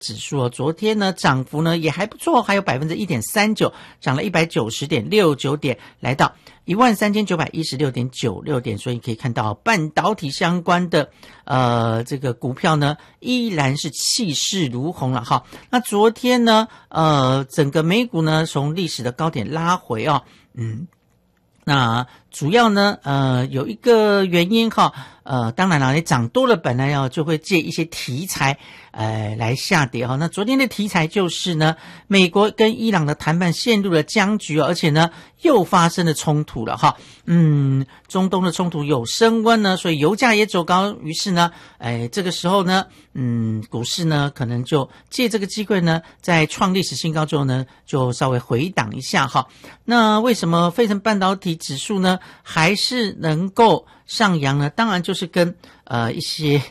指数昨天呢涨幅呢也还不错，还有 1.39%， 涨了 190.69 点，来到 13,916.96 点。所以可以看到半导体相关的这个股票呢依然是气势如虹了哈。那昨天呢整个美股呢从历史的高点拉回那主要呢有一个原因哈，当然了，你涨多了本来就会借一些题材来下跌哈。那昨天的题材就是呢，美国跟伊朗的谈判陷入了僵局，而且呢又发生了冲突了哈。中东的冲突有升温呢，所以油价也走高，于是呢这个时候呢股市呢可能就借这个机会呢在创历史新高之后呢就稍微回档一下哈。那为什么费城半导体指数呢还是能够上扬呢？当然就是跟一些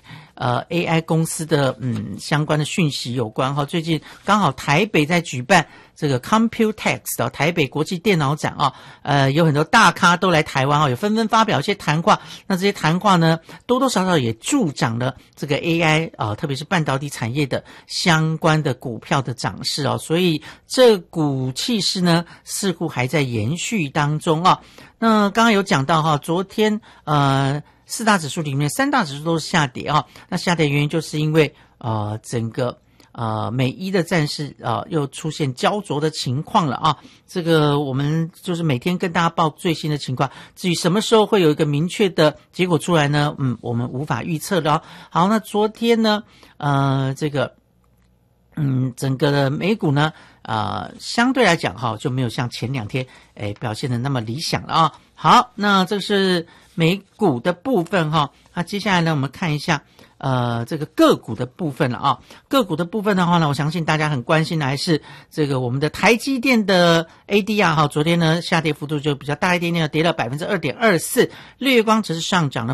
AI 公司的相关的讯息有关哈。最近刚好台北在举办这个 Computex 台北国际电脑展有很多大咖都来台湾也纷纷发表一些谈话。那这些谈话呢多多少少也助长了这个 AI 特别是半导体产业的相关的股票的涨势所以这股气势呢似乎还在延续当中那刚刚有讲到昨天四大指数里面三大指数都是下跌那下跌原因就是因为整个美伊的战事又出现焦灼的情况了这个我们就是每天跟大家报最新的情况，至于什么时候会有一个明确的结果出来呢我们无法预测的好，那昨天呢这个整个的美股呢相对来讲就没有像前两天表现的那么理想了好，那这是美股的部分那接下来呢我们看一下这个个股的部分了个股的部分的话呢，我相信大家很关心的还是这个我们的台积电的 ADR 昨天呢下跌幅度就比较大一点点，跌了 2.24%， 日月光只是上涨了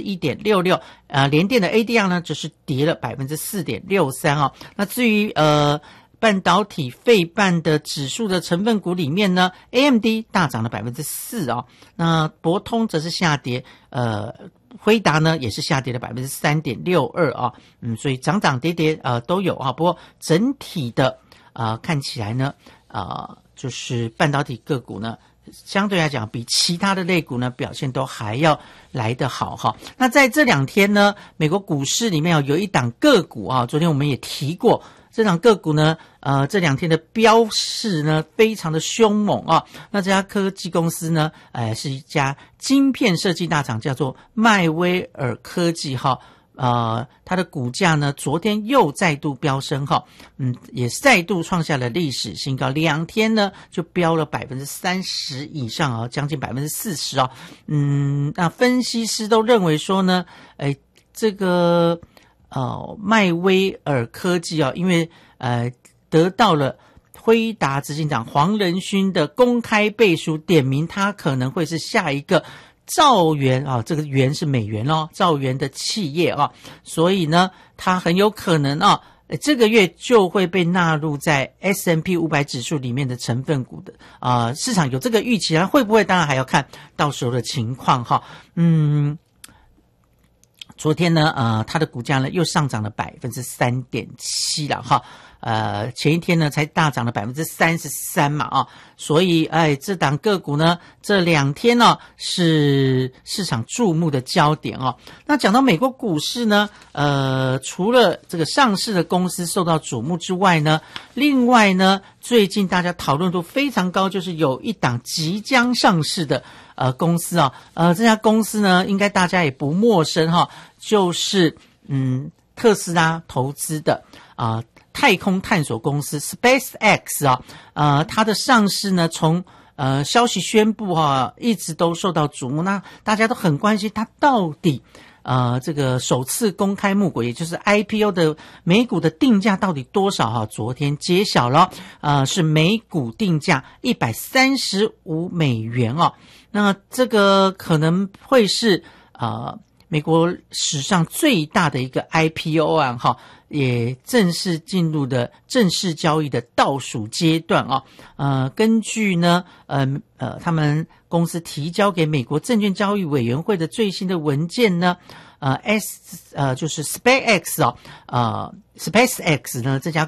1.66%， 联电的 ADR 呢只是跌了 4.63%那至于半导体费半的指数的成分股里面呢 AMD 大涨了 4% 那博通则是下跌辉达呢也是下跌了 3.62% 所以涨涨跌跌都有不过整体的看起来呢就是半导体个股呢相对来讲比其他的类股呢表现都还要来得好那在这两天呢美国股市里面有一档个股昨天我们也提过，这档个股呢这两天的飙势呢非常的凶猛那这家科技公司呢是一家晶片设计大厂，叫做迈威尔科技它的股价呢昨天又再度飙升也再度创下了历史新高，两天呢就飙了 30% 以上将近 40% 那分析师都认为说呢这个迈威尔科技因为得到了辉达执行长黄仁勋的公开背书，点名他可能会是下一个兆元这个元是美元兆元的企业所以呢它很有可能这个月就会被纳入在 S&P 500 指数里面的成分股的市场有这个预期会不会当然还要看到时候的情况昨天呢它的股价呢又上涨了 3.7% 了前一天呢才大涨了 33% 嘛所以这档个股呢这两天呢是市场注目的焦点那讲到美国股市呢除了这个上市的公司受到瞩目之外呢，另外呢最近大家讨论度非常高，就是有一档即将上市的公司这家公司呢应该大家也不陌生就是特斯拉投资的太空探索公司 SpaceX 它的上市呢从消息宣布一直都受到瞩目，那大家都很关心它到底这个首次公开募股也就是 IPO 的每股的定价到底多少昨天揭晓了是每股定价$135那这个可能会是美国史上最大的一个 IPO 案也正式进入的正式交易的倒数阶段根据呢他们公司提交给美国证券交易委员会的最新的文件呢就是 SpaceX 哦，SpaceX 呢这家